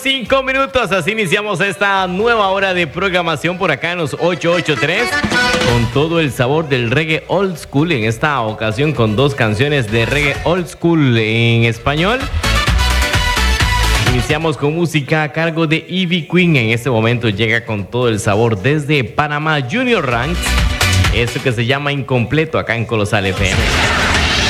5 minutos, así iniciamos esta nueva hora de programación por acá en los 883 con todo el sabor del reggae old school, en esta ocasión con dos canciones de reggae old school en español. Iniciamos con música a cargo de Ivy Queen. En este momento llega con todo el sabor desde Panamá Junior Ranks, esto que se llama Incompleto acá en Colosal FM.